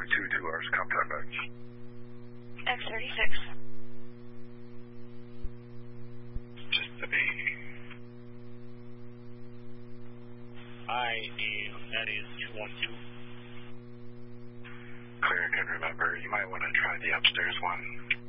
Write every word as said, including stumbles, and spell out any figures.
point two, two hours, contact back. X thirty-six. Just to be. Hi, Neil, that is two one two. Clear, I can remember. You might want to try the upstairs one.